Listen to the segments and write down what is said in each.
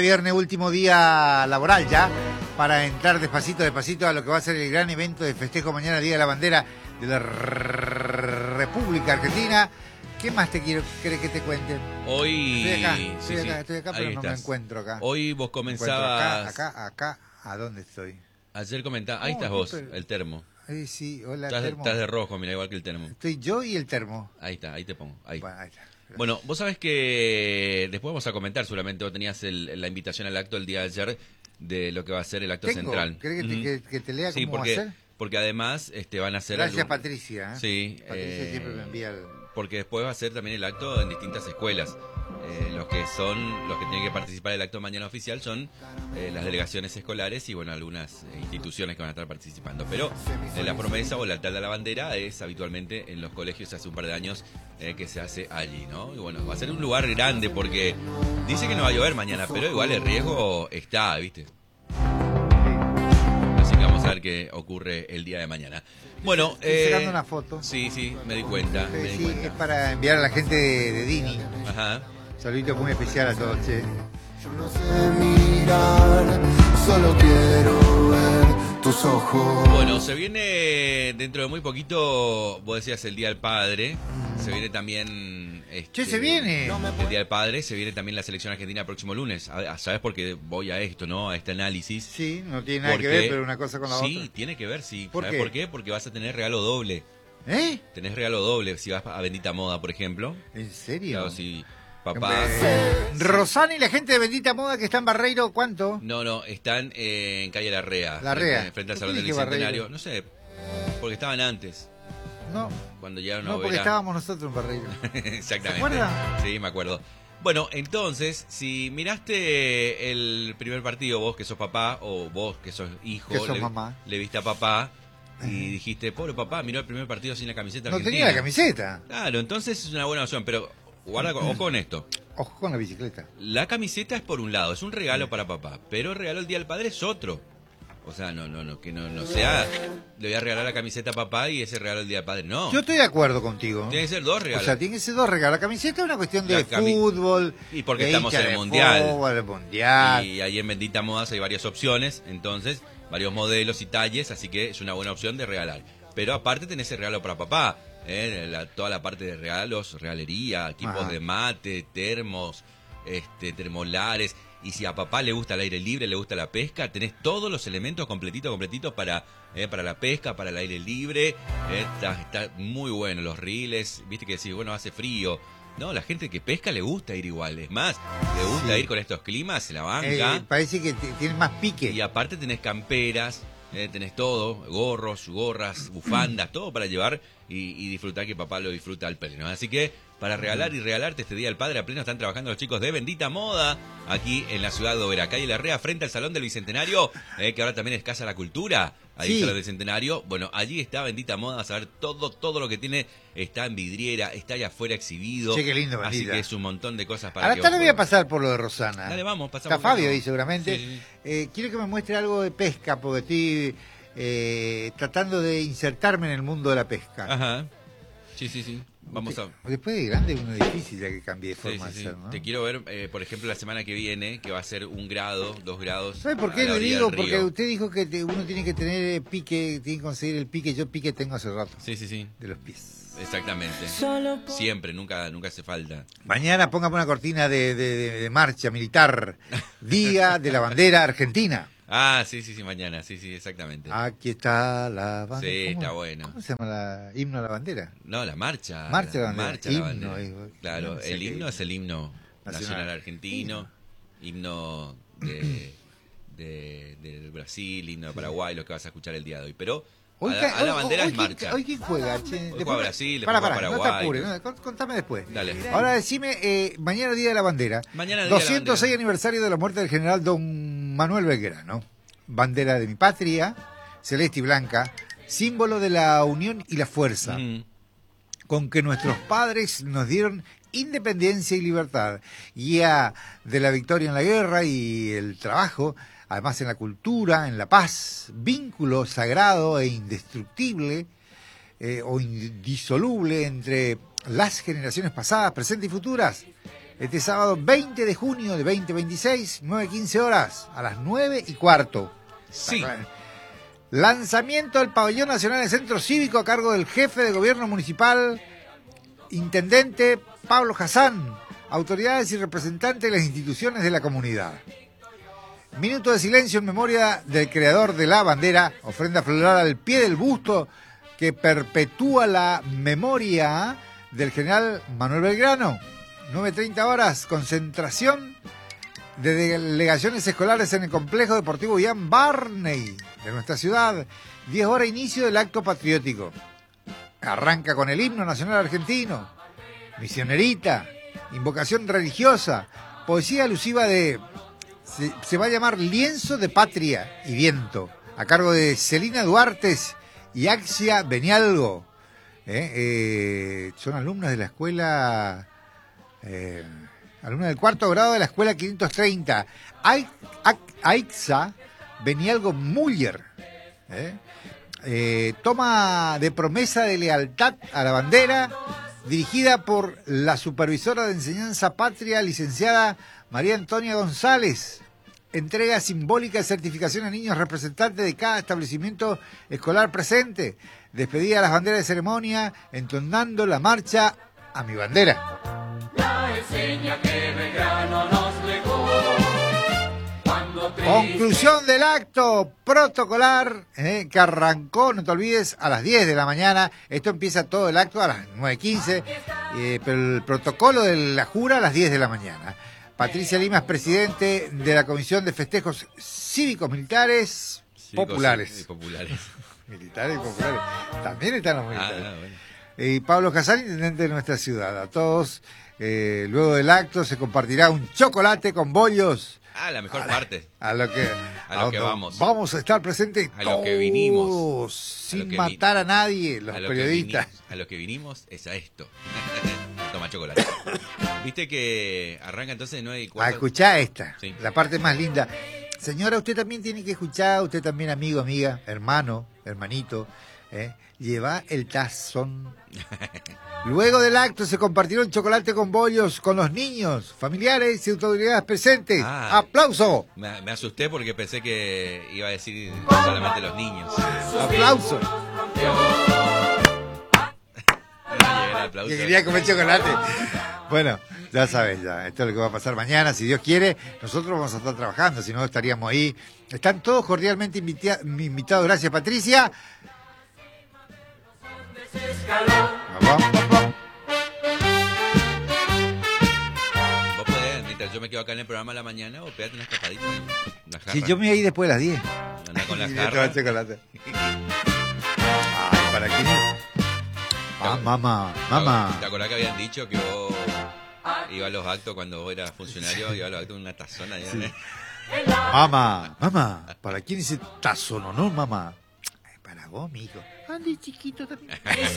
de viernes, último día laboral ya, para entrar despacito a lo que va a ser el gran evento de festejo mañana, Día de la Bandera de la República Argentina. ¿Qué más crees que te cuente? Hoy... Estoy acá, pero no me encuentro acá. Hoy vos comenzabas... Acá, ¿a dónde estoy? Ayer comentaba... Ahí estás vos, el termo. Sí, hola, termo. Estás de rojo, mira, igual que el termo. Estoy yo y el termo. Ahí está, ahí te pongo. Ahí. Bueno, ahí está. Bueno, vos sabés que después vamos a comentar, seguramente vos tenías la invitación al acto el día de ayer de lo que va a ser el acto central. ¿Querés que te lea cómo va a ser? Porque además van a hacer... Gracias, Patricia. Sí. Patricia siempre me envía porque después va a ser también el acto en distintas escuelas. Los que tienen que participar del acto mañana oficial son las delegaciones escolares y bueno, algunas instituciones que van a estar participando. Pero la promesa o el altar de la bandera es habitualmente en los colegios, hace un par de años que se hace allí, ¿no? Y bueno, va a ser un lugar grande porque dice que no va a llover mañana, pero igual el riesgo está, ¿viste? Así que vamos a ver qué ocurre el día de mañana. Bueno, estoy sacando una foto. Sí, me di cuenta. Es para enviar a la gente de Dini. Ajá. Saludito muy especial a todos, che. Yo no sé mirar, solo quiero ver tus ojos. Bueno, se viene dentro de muy poquito, vos decías el Día del Padre, se viene también... Che, se viene. El Día del Padre, se viene también la selección argentina el próximo lunes. ¿Sabes por qué voy a esto, no? A este análisis. Sí, no tiene nada que ver, pero una cosa con la otra. Sí, tiene que ver, sí. ¿Por ¿Sabes qué? por qué? Porque vas a tener regalo doble. ¿Eh? Tenés regalo doble si vas a Bendita Moda, por ejemplo. ¿En serio? Claro, si papá... Rosana y la gente de Bendita Moda que está en Barreiro, ¿cuánto? No, están en calle Larrea. Larrea. Frente al Salón del Bicentenario. No sé, porque estaban antes. No. Cuando llegaron No, porque estábamos nosotros en Barreiro. Exactamente. ¿Se acuerdan? Sí, me acuerdo. Bueno, entonces, si miraste el primer partido, vos que sos papá, o vos que sos hijo, Que sos mamá. le viste a papá y dijiste, pobre papá, miró el primer partido sin la camiseta No argentina. tenía la camiseta. Claro, entonces es una buena opción, pero guarda, ojo con esto. Ojo con la bicicleta. La camiseta es por un lado, es un regalo para papá, pero el regalo el Día del Padre es otro. O sea, que no sea, le voy a regalar la camiseta a papá y ese regalo el Día del Padre, no. Yo estoy de acuerdo contigo. Tiene que ser dos regalos. O sea, tiene que ser dos regalos. La camiseta es una cuestión de fútbol. Y porque de estamos en hincha el de mundial. fútbol, el mundial. Y ahí en Bendita Modas hay varias opciones, entonces, varios modelos y talles, así que es una buena opción de regalar. Pero aparte tenés el regalo para papá, toda la parte de regalos, regalería, equipos de mate, termos, termolares. Y si a papá le gusta el aire libre, le gusta la pesca, tenés todos los elementos completitos para la pesca, para el aire libre. Está muy bueno, los riles, viste que decís, bueno, hace frío. No, la gente que pesca le gusta ir igual. Es más, le gusta ir con estos climas, se la banca. Parece que tiene más pique. Y aparte tenés camperas, tenés todo, gorros, gorras, bufandas, todo para llevar y disfrutar, que papá lo disfruta al pleno. Así que para regalar y regalarte este Día del Padre a pleno están trabajando los chicos de Bendita Moda aquí en la ciudad de Oberá, calle Larrea, frente al Salón del Bicentenario, que ahora también es Casa de la Cultura. Ahí está el Bicentenario. Bueno, allí está Bendita Moda, a saber todo lo que tiene. Está en vidriera, está allá afuera exhibido. Che, qué lindo, Así Bendita. que es un montón de cosas para Ahora que tarde voy a pasar por lo de Rosana. Dale, vamos, pasamos. Está Fabio ahí seguramente. Sí. Quiero que me muestre algo de pesca, porque estoy tratando de insertarme en el mundo de la pesca. Ajá. Sí. Vamos a... Después de grande uno es difícil ya que cambie de forma Sí. de ser, ¿no? Te quiero ver, por ejemplo, la semana que viene, que va a ser 1 grado, 2 grados. ¿Sabe por qué a la lo orilla digo? del Porque río. usted dijo que uno tiene que tener pique, tiene que conseguir el pique. Yo pique tengo hace rato. Sí. De los pies. Exactamente. Siempre, nunca hace falta. Mañana póngame una cortina de marcha militar. Día de la Bandera Argentina. Ah, sí, mañana, sí, exactamente. Aquí está la bandera. Sí, está bueno. ¿Cómo se llama himno a la bandera? No, la marcha. Marcha a la bandera. Marcha a la Himno, bandera. no Claro, sé el qué himno es el himno nacional Nacional. argentino, himno del Brasil, himno de Paraguay, lo que vas a escuchar el día de hoy. Pero a la bandera es marcha. ¿Hoy quién juega? Che? Hoy juega Brasil, después juega no te Paraguay. apures, contame después. Dale. Ahora decime, mañana Día de la Bandera. Mañana Día de la 206 Bandera. aniversario de la muerte del general Don Manuel Belgrano. Bandera de mi patria, celeste y blanca, símbolo de la unión y la fuerza con que nuestros padres nos dieron independencia y libertad. Guía de la victoria en la guerra y el trabajo, además en la cultura, en la paz, vínculo sagrado e indestructible o indisoluble entre las generaciones pasadas, presentes y futuras. este sábado 20 de junio de 2026, 9:15 horas, a las 9:15. Sí. Lanzamiento del Pabellón Nacional del Centro Cívico a cargo del jefe de gobierno municipal, intendente Pablo Hassan, autoridades y representantes de las instituciones de la comunidad. Minuto de silencio en memoria del creador de la bandera, ofrenda floral al pie del busto que perpetúa la memoria del general Manuel Belgrano. 9:30 horas, concentración de delegaciones escolares en el complejo deportivo Ian Barney de nuestra ciudad. 10 horas, inicio del acto patriótico. Arranca con el himno nacional argentino, misionerita, invocación religiosa, poesía alusiva de... Se va a llamar Lienzo de Patria y Viento, a cargo de Celina Duartes y Axia Benialgo. Son alumnas de la escuela, alumnas del 4º grado de la escuela 530. Aixa Benialgo Muller. Toma de promesa de lealtad a la bandera, dirigida por la supervisora de enseñanza patria, licenciada María Antonia González. Entrega simbólica de certificación a niños representantes de cada establecimiento escolar presente. Despedida a las banderas de ceremonia, entonando la marcha a mi bandera. La enseña que Belgrano nos legó. Conclusión del acto protocolar que arrancó, no te olvides, a las 10 de la mañana. Esto empieza todo el acto a las 9:15, pero el protocolo de la jura a las 10 de la mañana. Patricia Lima es presidente de la Comisión de Festejos Cívicos Militares Populares. Militares y populares. También están los militares. Bueno. Y Pablo Hassan, intendente de nuestra ciudad. A todos, luego del acto se compartirá un chocolate con bollos. La mejor parte. A lo que vamos. Vamos a estar presentes A lo que vinimos. todos, sin matar a nadie, los periodistas. A lo que vinimos es a esto. Toma chocolate. Viste que arranca entonces 9:15. A escuchar esta, Sí. la parte más linda. Señora, usted también tiene que escuchar, usted también amigo, amiga, hermano, hermanito, lleva el tazón. Luego del acto se compartirá un chocolate con bollos con los niños, familiares y autoridades presentes. ¡Aplauso! Me asusté porque pensé que iba a decir solamente los niños. ¡Aplauso! Aplauso. Que quería comer chocolate. Bueno, ya sabes, ya. Esto es lo que va a pasar mañana. Si Dios quiere, nosotros vamos a estar trabajando, si no estaríamos ahí. Están todos cordialmente invitados. Gracias, Patricia. Vamos. Vos podés, mientras yo me quedo acá en el programa a la mañana, vos pegate una escapadita. Una jarra. Si yo me voy a ir después de las 10. Andá con la Y jarra. tomar chocolate. Ay, ¿para qué? Mamá. ¿Te acordás que habían dicho que vos ibas a los actos cuando vos eras funcionario? Ibas a los actos con una tazona. Sí. Mamá, ¿para quién ese tazón, no, mamá? Ay, para vos, mi hijo. Ande chiquito también.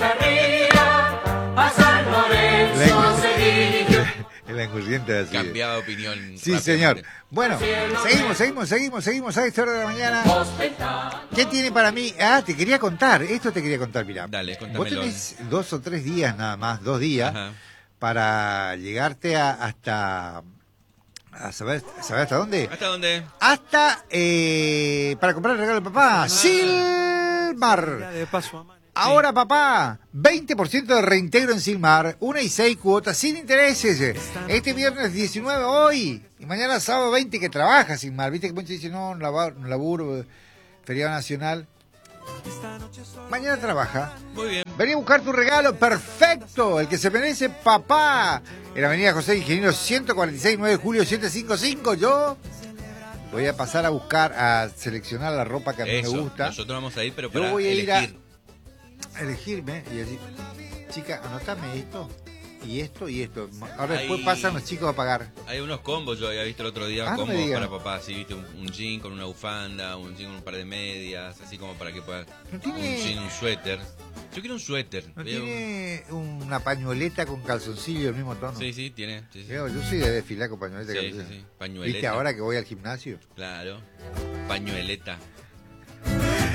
A San Lorenzo se dirigió. El engurdiente así. Cambiaba de opinión. Sí, señor. Bueno, seguimos a esta hora de la mañana. ¿Qué tiene para mí? Te quería contar, mirá. Dale, contámelo. Vos tenés 2 o 3 días nada más, 2 días, Ajá. para llegarte hasta... ¿A saber hasta dónde? ¿Hasta dónde? Hasta para comprar el regalo de papá. Silmar. De paso a mano. Ahora, papá, 20% de reintegro en Silmar, 1 y 6 cuotas sin intereses. Este viernes 19 hoy y mañana sábado 20 que trabaja Silmar. Viste que muchos dicen, no laburo, feriado nacional. Mañana trabaja. Muy bien. Vení a buscar tu regalo perfecto, el que se merece papá. En la avenida José Ingeniero 146, 9 de julio 755. Yo voy a pasar a seleccionar la ropa que a mí Eso, me gusta. nosotros vamos a ir, pero Yo para voy a ir elegir. a elegirme y decir, chica, anotame esto y esto y esto. Ahora después Ahí. pasan los chicos a pagar. Hay unos combos, yo había visto el otro día, No me combos digas. para papá, así, viste, un jean con una bufanda, un jean con un par de medias, así como para que pueda... No tiene- Un jean, un suéter. Yo quiero un suéter. ¿No Veo- tiene una pañoleta con calzoncillo del mismo tono? Sí, tiene. Sí. Yo soy de desfilar con pañoleta. Sí, calzoncillo. sí, pañueleta. ¿Viste ahora que voy al gimnasio? Claro. Pañueleta.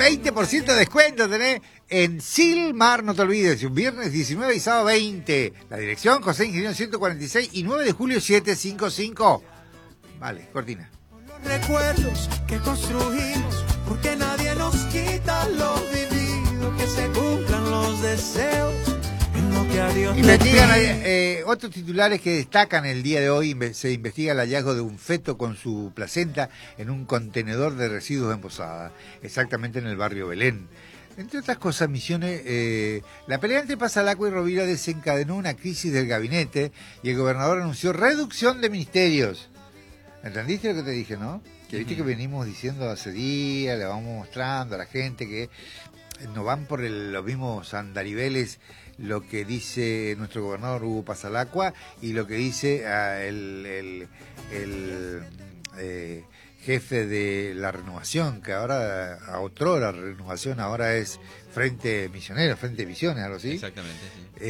20% de descuento tenés en Silmar, no te olvides, un viernes 19 y sábado 20. La dirección, José Ingeniero 146 y 9 de julio 755. Vale, cortina. Los recuerdos que construimos, porque nadie nos quita lo vivido, que se cumplan los deseos. Investigan otros titulares que destacan el día de hoy. Se investiga el hallazgo de un feto con su placenta en un contenedor de residuos en Posada, exactamente en el barrio Belén. Entre otras cosas, Misiones, la pelea entre Pasalacqua y Rovira desencadenó una crisis del gabinete y el gobernador anunció reducción de ministerios. ¿Entendiste lo que te dije, no? Que viste que venimos diciendo hace días, le vamos mostrando a la gente que no van por los mismos andariveles lo que dice nuestro gobernador Hugo Pasalacqua y lo que dice el jefe de la Renovación, que ahora, a otrora Renovación, ahora es Frente Misionero, Frente Misiones, algo así. Exactamente, sí.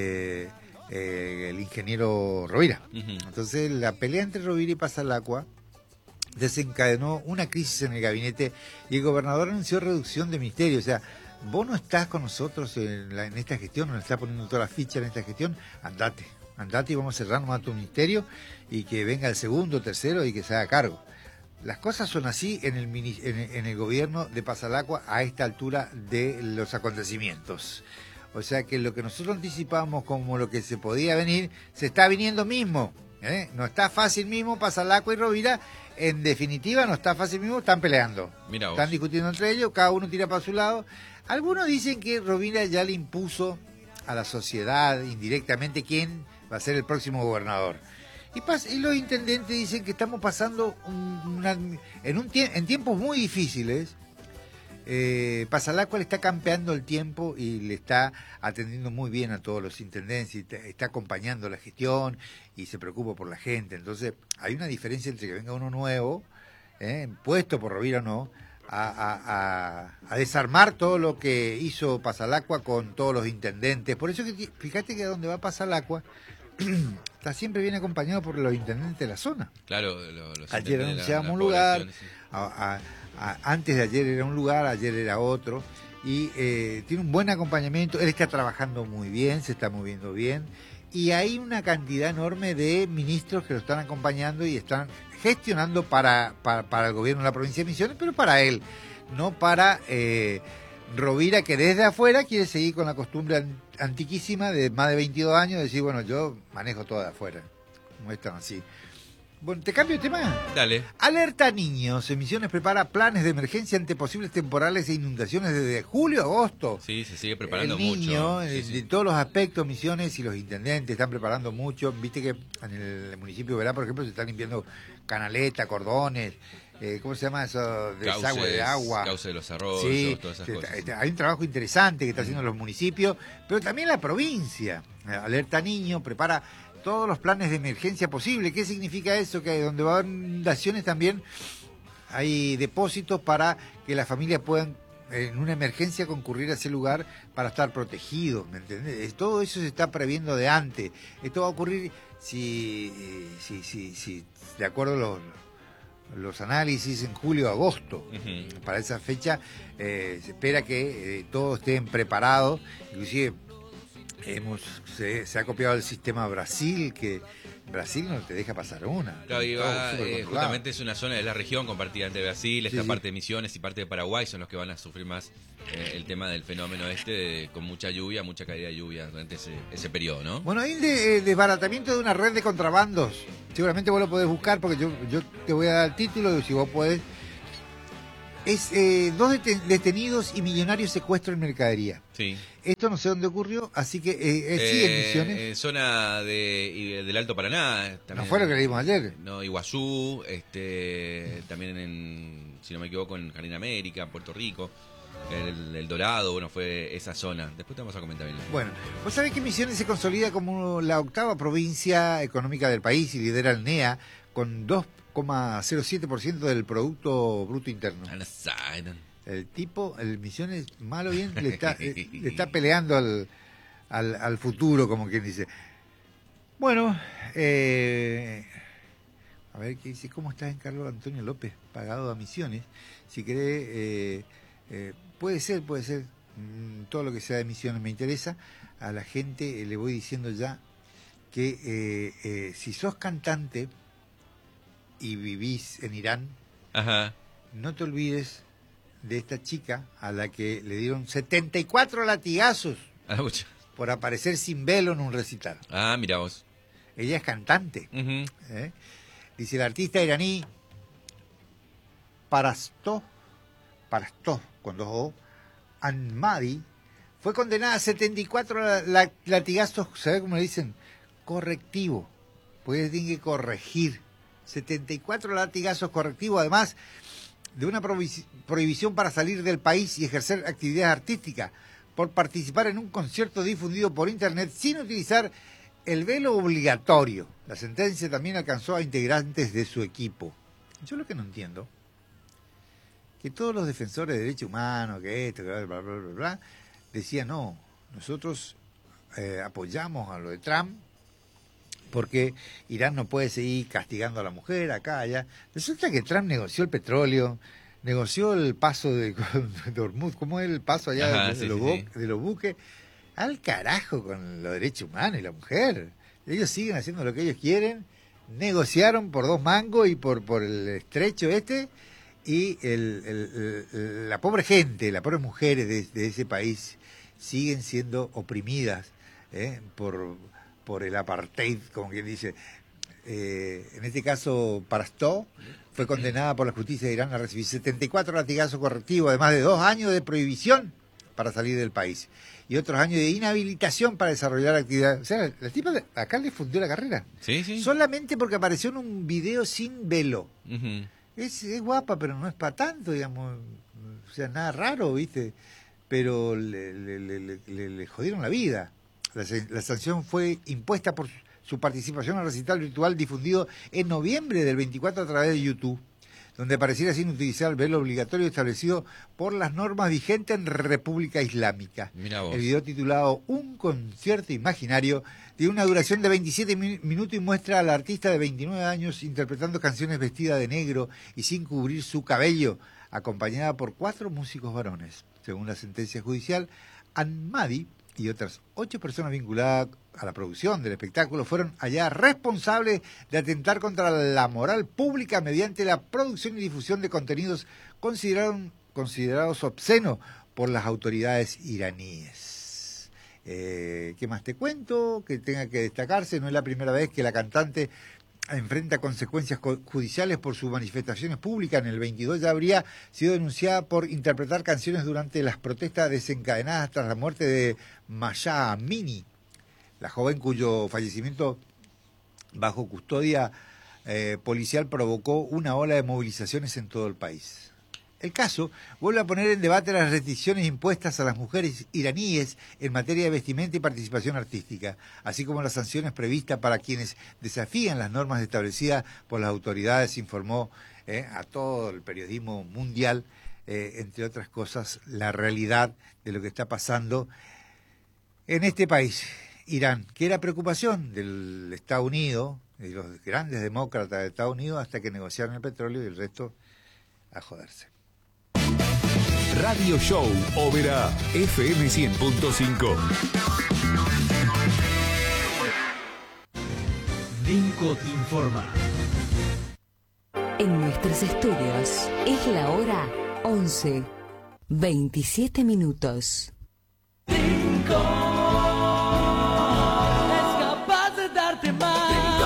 El ingeniero Rovira. Entonces, la pelea entre Rovira y Pasalacqua desencadenó una crisis en el gabinete y el gobernador anunció reducción de ministerios. O sea, vos no estás con nosotros en esta gestión, no le estás poniendo toda la ficha en esta gestión, andate y vamos a cerrar nomás tu ministerio y que venga el segundo, tercero y que se haga cargo. Las cosas son así en el gobierno de Pasalacqua a esta altura de los acontecimientos. O sea que lo que nosotros anticipábamos como lo que se podía venir, se está viniendo mismo. No está fácil mismo Pasalacqua y Rovira. En definitiva, no está fácil mismo, están peleando. Mirá vos. Están discutiendo entre ellos, cada uno tira para su lado. Algunos dicen que Rovira ya le impuso a la sociedad indirectamente quién va a ser el próximo gobernador. Y los intendentes dicen que estamos pasando en tiempos muy difíciles. Pasalacqua le está campeando el tiempo y le está atendiendo muy bien a todos los intendentes y está acompañando la gestión y se preocupa por la gente. Entonces hay una diferencia entre que venga uno nuevo, puesto por Rovira o no, a desarmar todo lo que hizo Pasalacqua con todos los intendentes. Por eso que fíjate que donde va Pasalacqua está siempre bien acompañado por los intendentes de la zona. Claro, los ayer anunciamos un lugar, sí. Antes de ayer era un lugar, ayer era otro, y tiene un buen acompañamiento. Él está trabajando muy bien, se está moviendo bien, y hay una cantidad enorme de ministros que lo están acompañando y están gestionando para el gobierno de la provincia de Misiones, pero para él, no para Rovira, que desde afuera quiere seguir con la costumbre antiquísima de más de 22 años, de decir, bueno, yo manejo todo de afuera, no es tan así. Bueno, ¿te cambio de tema? Dale. Alerta Niños. Misiones prepara planes de emergencia ante posibles temporales e inundaciones desde julio a agosto. Sí, se sigue preparando el niño, mucho. De todos los aspectos, Misiones y los intendentes están preparando mucho. Viste que en el municipio de Verá, por ejemplo, se están limpiando canaletas, cordones, ¿cómo se llama eso? Desagüe de agua. Cauce de los arroyos, sí, todas esas cosas. Hay un trabajo interesante que están haciendo los municipios, pero también la provincia. Alerta Niño prepara todos los planes de emergencia posible. ¿Qué significa eso? Que donde va a haber inundaciones también hay depósitos para que las familias puedan en una emergencia concurrir a ese lugar para estar protegidos, ¿me entendés? Todo eso se está previendo de antes. Esto va a ocurrir si de acuerdo a los análisis en julio o agosto. Para esa fecha se espera que todos estén preparados, inclusive se ha copiado el sistema Brasil, que Brasil no te deja pasar una. Claro, justamente es una zona de la región compartida entre Brasil, esta parte de Misiones y parte de Paraguay son los que van a sufrir más el tema del fenómeno con mucha lluvia, mucha caída de lluvia durante ese periodo, ¿no? Bueno, hay un desbaratamiento de una red de contrabandos. Seguramente vos lo podés buscar porque yo te voy a dar el título y si vos podés. Es 2 detenidos y millonarios secuestro en mercadería. Sí. Esto no sé dónde ocurrió, así que sí, en Misiones. Zona del Alto Paraná. No fue lo que leímos ayer. No, Iguazú, también si no me equivoco, en Jardín América, Puerto Rico, el Dorado, bueno, fue esa zona. Después te vamos a comentar bien. Bueno, vos sabés que Misiones se consolida como la 8ª provincia económica del país y lidera el NEA con 2,07% del Producto Bruto Interno. El Misiones, malo bien, le está peleando al futuro, como quien dice. Bueno, a ver qué dice, ¿cómo estás en Carlos Antonio López? Pagado a Misiones. Si querés, Puede ser. Todo lo que sea de emisiones me interesa. A la gente le voy diciendo ya que si sos cantante y vivís en Irán, Ajá. no te olvides de esta chica a la que le dieron 74 latigazos por aparecer sin velo en un recital. Ah, mira vos. Ella es cantante. Uh-huh. Dice el artista iraní Parastó con 2 O, Ahmadi, fue condenada a 74 latigazos, ¿sabes cómo le dicen? Correctivo, porque tiene que corregir. 74 latigazos correctivos, además de una prohibición para salir del país y ejercer actividades artísticas, por participar en un concierto difundido por internet sin utilizar el velo obligatorio. La sentencia también alcanzó a integrantes de su equipo. Yo lo que no entiendo, que todos los defensores de derechos humanos, que esto, bla, bla, bla, bla, bla, decían, no, nosotros apoyamos a lo de Trump, porque Irán no puede seguir castigando a la mujer acá, allá. Resulta que Trump negoció el petróleo, negoció el paso de Hormuz, ¿cómo es el paso allá de los buques? Al carajo con los derechos humanos y la mujer. Ellos siguen haciendo lo que ellos quieren, negociaron por 2 mangos y por el estrecho y la pobre gente, las pobres mujeres de ese país siguen siendo oprimidas por el apartheid, como quien dice. En este caso, Parastó fue condenada por la justicia de Irán a recibir 74 latigazos correctivos, además de 2 años de prohibición para salir del país y otros años de inhabilitación para desarrollar actividades. O sea, la tipa acá le fundió la carrera. Sí. Solamente porque apareció en un video sin velo. Uh-huh. Es guapa, pero no es para tanto, digamos. O sea, nada raro, ¿viste? Pero le jodieron la vida. La sanción fue impuesta por su participación en el recital virtual difundido en noviembre del 24 a través de YouTube, donde apareciera sin utilizar el velo obligatorio establecido por las normas vigentes en República Islámica. Mirá vos. El video titulado Un concierto imaginario tiene una duración de 27 minutos y muestra a la artista de 29 años interpretando canciones vestida de negro y sin cubrir su cabello, acompañada por 4 músicos varones. Según la sentencia judicial, Ahmadi y otras 8 personas vinculadas a la producción del espectáculo fueron halladas responsables de atentar contra la moral pública mediante la producción y difusión de contenidos considerados obscenos por las autoridades iraníes. ¿Qué más te cuento? Que tenga que destacarse, no es la primera vez que la cantante enfrenta consecuencias judiciales por sus manifestaciones públicas. En el 22 ya habría sido denunciada por interpretar canciones durante las protestas desencadenadas tras la muerte de Mahsa Amini, la joven cuyo fallecimiento bajo custodia policial provocó una ola de movilizaciones en todo el país. El caso vuelve a poner en debate las restricciones impuestas a las mujeres iraníes en materia de vestimenta y participación artística, así como las sanciones previstas para quienes desafían las normas establecidas por las autoridades, informó a todo el periodismo mundial, entre otras cosas, la realidad de lo que está pasando en este país, Irán, que era preocupación del Estados Unidos, de los grandes demócratas de Estados Unidos, hasta que negociaron el petróleo y el resto a joderse. Radio Show Ópera FM 100.5. Dinco te informa. En nuestros estudios es la hora 11:27 minutos. Dinco es capaz de darte más.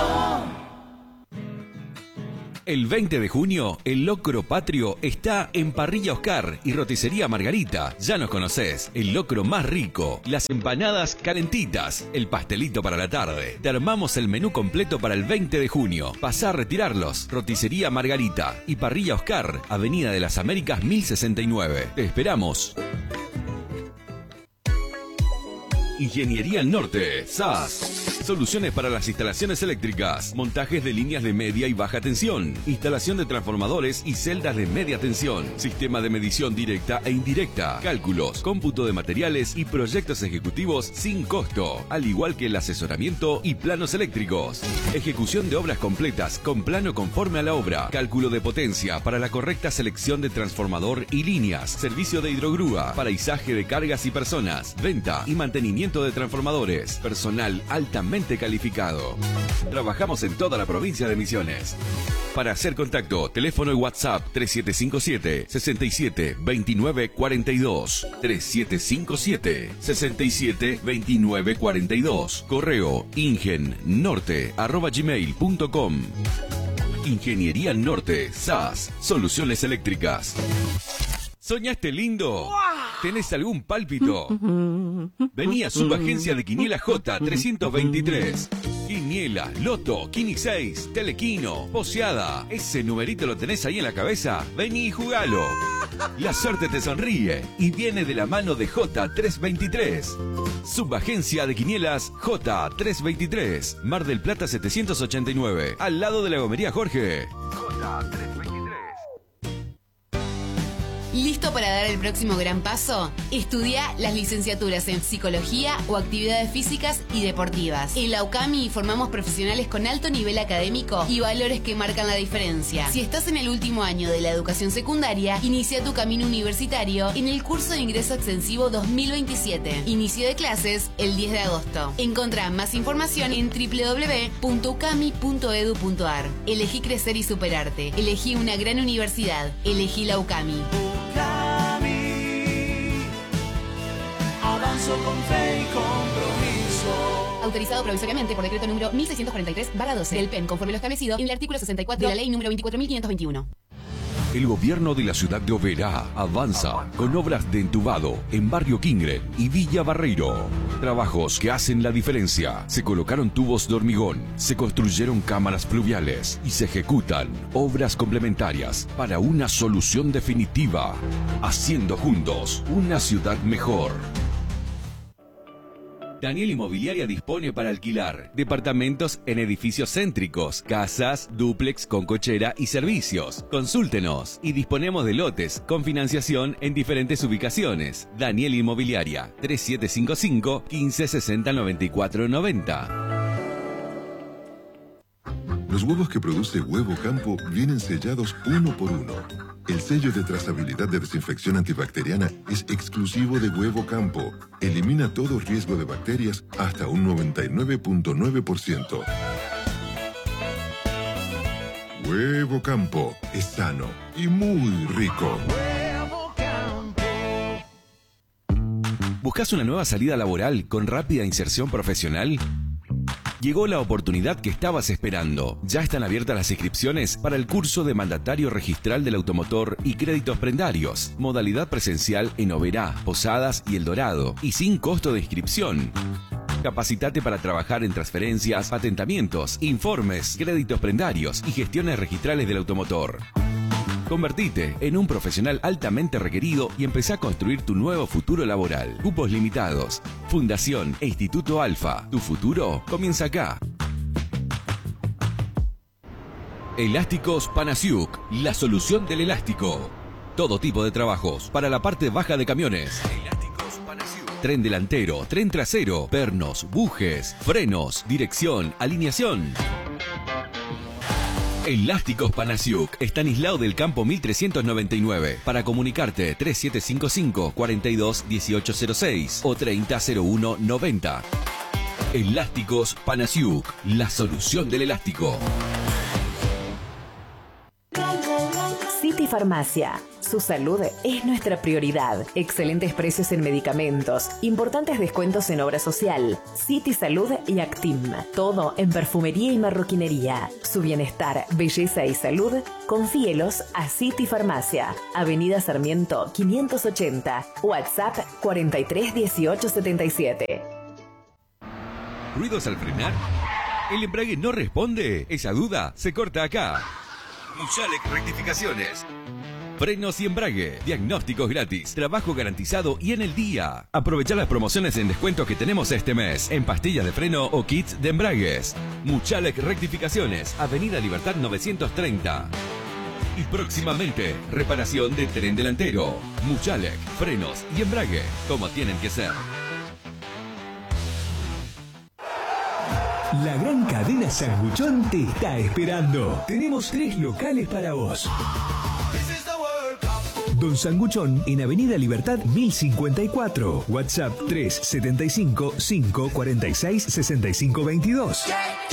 El 20 de junio, el locro patrio está en Parrilla Oscar y Roticería Margarita. Ya nos conocés, el locro más rico, las empanadas calentitas, el pastelito para la tarde. Te armamos el menú completo para el 20 de junio. Pasá a retirarlos. Roticería Margarita y Parrilla Oscar, Avenida de las Américas 1069. Te esperamos. Ingeniería al Norte, SAS. Soluciones para las instalaciones eléctricas. Montajes de líneas de media y baja tensión. Instalación de transformadores y celdas de media tensión. Sistema de medición directa e indirecta. Cálculos, cómputo de materiales y proyectos ejecutivos sin costo. Al igual que el asesoramiento y planos eléctricos. Ejecución de obras completas con plano conforme a la obra. Cálculo de potencia para la correcta selección de transformador y líneas. Servicio de hidrogrúa para izaje de cargas y personas. Venta y mantenimiento de transformadores. Personal altamente calificado. Trabajamos en toda la provincia de Misiones. Para hacer contacto, teléfono y WhatsApp 3757 67 29 42. 3757 67 29 42. Correo ingennorte@gmail.com. Ingeniería Norte, SAS, soluciones eléctricas. ¿Soñaste lindo? ¿Tenés algún pálpito? Vení a Subagencia de Quiniela J323. Quiniela, Loto, Quini 6, Telequino, Poseada. ¿Ese numerito lo tenés ahí en la cabeza? Vení y jugalo. La suerte te sonríe y viene de la mano de J323. Subagencia de Quinielas J323. Mar del Plata 789. Al lado de la gomería Jorge. J323. ¿Listo para dar el próximo gran paso? Estudia las licenciaturas en Psicología o Actividades Físicas y Deportivas. En la UCAMI formamos profesionales con alto nivel académico y valores que marcan la diferencia. Si estás en el último año de la educación secundaria, inicia tu camino universitario en el curso de ingreso extensivo 2027. Inicio de clases el 10 de agosto. Encontrá más información en www.ucami.edu.ar. Elegí crecer y superarte. Elegí una gran universidad. Elegí la UCAMI. Avanzo con fe y compromiso. Autorizado provisoriamente por decreto número 1643/12 del PEN, conforme lo establecido en el artículo 64 de la ley número 24.521. El gobierno de la ciudad de Oberá avanza con obras de entubado en Barrio Kingren y Villa Barreiro. Trabajos que hacen la diferencia. Se colocaron tubos de hormigón, se construyeron cámaras pluviales y se ejecutan obras complementarias para una solución definitiva. Haciendo juntos una ciudad mejor. Daniel Inmobiliaria dispone para alquilar departamentos en edificios céntricos, casas, dúplex con cochera y servicios. Consúltenos y disponemos de lotes con financiación en diferentes ubicaciones. Daniel Inmobiliaria 3755 1560 94 90. Los huevos que produce Huevo Campo vienen sellados uno por uno. El sello de trazabilidad de desinfección antibacteriana es exclusivo de Huevo Campo. Elimina todo riesgo de bacterias hasta un 99.9%. Huevo Campo es sano y muy rico. ¿Buscas una nueva salida laboral con rápida inserción profesional? Llegó la oportunidad que estabas esperando. Ya están abiertas las inscripciones para el curso de mandatario registral del automotor y créditos prendarios. Modalidad presencial en Oberá, Posadas y El Dorado. Y sin costo de inscripción. Capacitate para trabajar en transferencias, patentamientos, informes, créditos prendarios y gestiones registrales del automotor. Convertite en un profesional altamente requerido y empezá a construir tu nuevo futuro laboral. Cupos limitados. Fundación e Instituto Alfa. Tu futuro comienza acá. Elásticos Panasiuk. La solución del elástico. Todo tipo de trabajos para la parte baja de camiones. Elásticos Panasiuk. Tren delantero, tren trasero, pernos, bujes, frenos, dirección, alineación. Elásticos Panasiuk, Estanislao del Campo 1399. Para comunicarte 3755 42 1806 o 3001 90. Elásticos Panasiuk, la solución del elástico. City Farmacia. Su salud es nuestra prioridad. Excelentes precios en medicamentos, importantes descuentos en obra social, City Salud y Actim. Todo en perfumería y marroquinería. Su bienestar, belleza y salud, confíelos a City Farmacia. Avenida Sarmiento 580. WhatsApp 43 18 77. ¿Ruidos al frenar? ¿El embrague no responde? Esa duda se corta acá. Muchalex Rectificaciones. frenos y embrague. Diagnósticos gratis, trabajo garantizado y en el día. Aprovechar las promociones en descuentos que tenemos este mes en pastillas de freno o kits de embragues. Muchalec Rectificaciones, Avenida Libertad 930. Y próximamente, reparación de tren delantero. Muchalec, frenos y embrague, como tienen que ser. La gran cadena Sanguchón te está esperando. Tenemos 3 locales para vos. Don Sanguchón en Avenida Libertad 1054. WhatsApp 375 546 6522.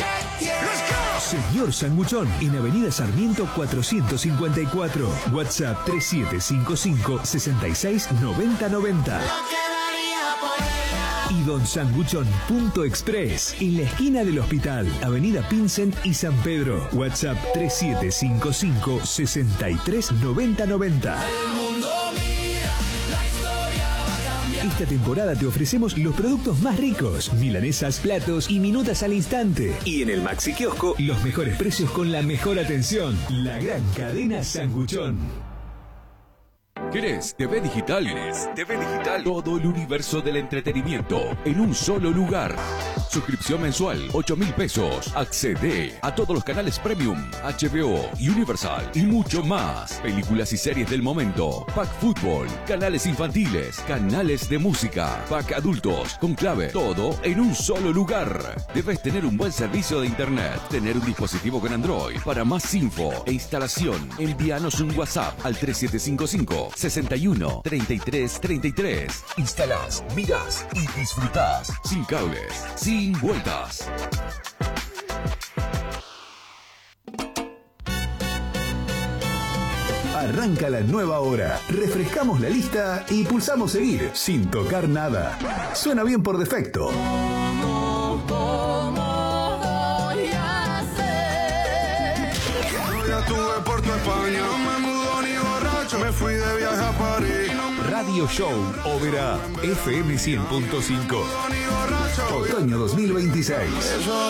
Señor Sanguchón en Avenida Sarmiento 454. WhatsApp 3755 66 9090. Y Don Sanguchón.express en la esquina del hospital, Avenida Pinsent y San Pedro. WhatsApp 3755 63 9090. Esta temporada te ofrecemos los productos más ricos, milanesas, platos y minutas al instante. Y en el Maxi Kiosco, los mejores precios con la mejor atención. La gran cadena Sanguchón. ¿Querés TV Digital? TV Digital. Todo el universo del entretenimiento en un solo lugar. Suscripción mensual, 8.000 pesos. Accede a todos los canales Premium, HBO, Universal y mucho más. Películas y series del momento. Pack Fútbol, canales infantiles, canales de música, Pack Adultos, con clave. Todo en un solo lugar. Debes tener un buen servicio de internet, tener un dispositivo con Android. Para más info e instalación, envíanos un WhatsApp al 3755 61 33 33. Instalás, mirás y disfrutás. Sin cables, sin vueltas. Arranca la nueva hora. Refrescamos la lista y pulsamos seguir sin tocar nada. Suena bien por defecto. Estuve por tu España, no me mudo ni borracho, me fui de viaje a París. Radio Show Ópera FM 100.5. Otoño 2026.